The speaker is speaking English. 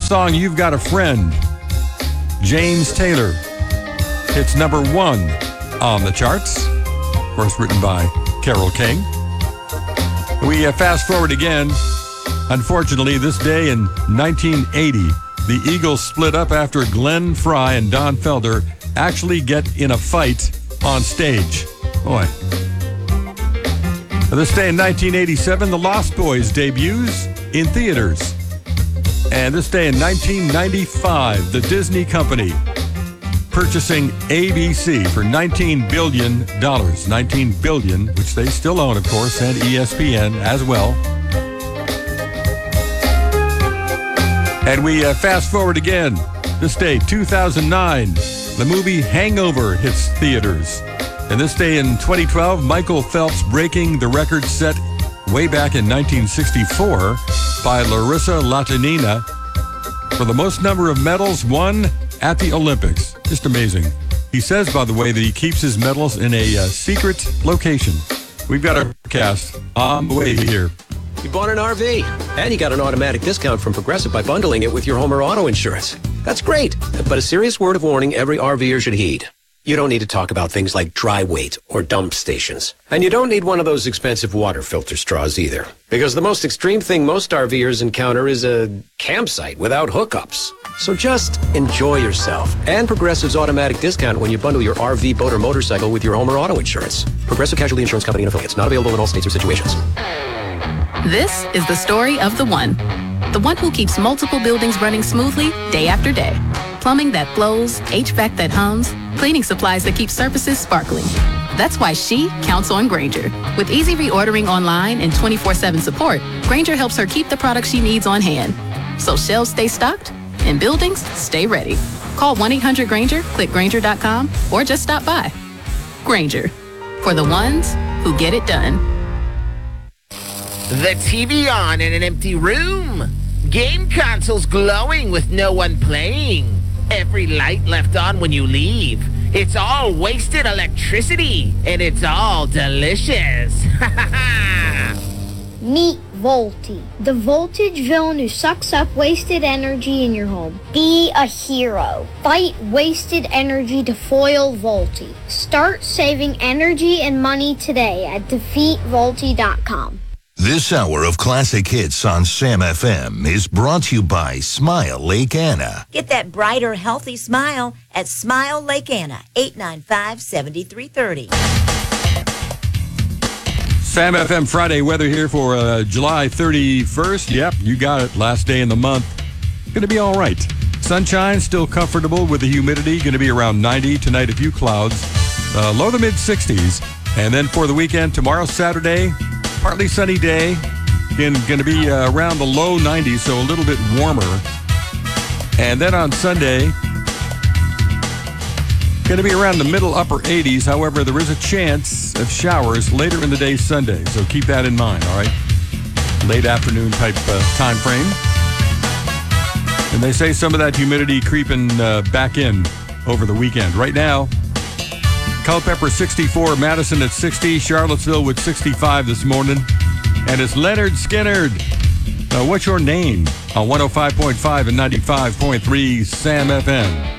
song You've Got a Friend, James Taylor, hits number 1 on the charts. Of course, written by Carole King. We fast forward again. Unfortunately, this day in 1980, the Eagles split up after Glenn Frey and Don Felder actually get in a fight on stage. Boy. This day in 1987, The Lost Boys debuts in theaters. And this day in 1995, the Disney Company purchasing ABC for $19 billion. $19 billion, which they still own, of course, and ESPN as well. And we fast forward again. This day, 2009, the movie Hangover hits theaters. And this day in 2012, Michael Phelps breaking the record set way back in 1964 by Larissa Latinina for the most number of medals won at the Olympics. Just amazing. He says, by the way, that he keeps his medals in a secret location. We've got our cast on the way here. You bought an RV, and you got an automatic discount from Progressive by bundling it with your home or auto insurance. That's great, but a serious word of warning every RVer should heed. You don't need to talk about things like dry weight or dump stations. And you don't need one of those expensive water filter straws either. Because the most extreme thing most RVers encounter is a campsite without hookups. So just enjoy yourself and Progressive's automatic discount when you bundle your RV, boat, or motorcycle with your home or auto insurance. Progressive Casualty Insurance Company and affiliates. Not available in all states or situations. This is the story of the one who keeps multiple buildings running smoothly day after day. Plumbing that flows, HVAC that hums, cleaning supplies that keep surfaces sparkling. That's why she counts on Grainger. With easy reordering online and 24/7 support, Grainger helps her keep the products she needs on hand. So shelves stay stocked and buildings stay ready. Call 1-800-GRAINGER, click Grainger.com, or just stop by. Grainger, for the ones who get it done. The TV on in an empty room. Game consoles glowing with no one playing. Every light left on when you leave. It's all wasted electricity, and it's all delicious. Meet Volty, the voltage villain who sucks up wasted energy in your home. Be a hero. Fight wasted energy to foil Volty. Start saving energy and money today at defeatvolty.com. This hour of classic hits on Sam FM is brought to you by Smile Lake Anna. Get that brighter, healthy smile at Smile Lake Anna, 895-7330. Sam FM Friday weather here for July 31st. Yep, you got it. Last day in the month. Going to be all right. Sunshine, still comfortable with the humidity. Going to be around 90 tonight, a few clouds. Low to mid-60s. And then for the weekend, tomorrow, Saturday, partly sunny day. Going to be around the low 90s, so a little bit warmer. And then on Sunday, going to be around the middle upper 80s. However, there is a chance of showers later in the day Sunday, so keep that in mind, all right? Late afternoon type time frame. And they say some of that humidity creeping back in over the weekend. Right now, Culpeper 64, Madison at 60, Charlottesville with 65 this morning. And it's Leonard Skinnard. What's your name? On 105.5 and 95.3 Sam FM.